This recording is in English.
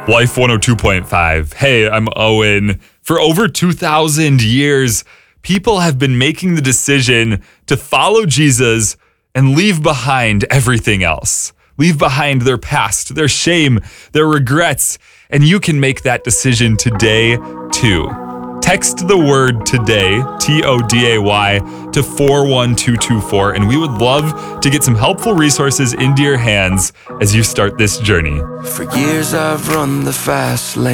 Life 102.5. Hey, I'm Owen. For over 2,000 years, people have been making the decision to follow Jesus and leave behind everything else. Leave behind their past, their shame, their regrets, and you can make that decision today too. Text the word today, TODAY, to 41224, and we would love to get some helpful resources into your hands as you start this journey. For years I've run the fast lane.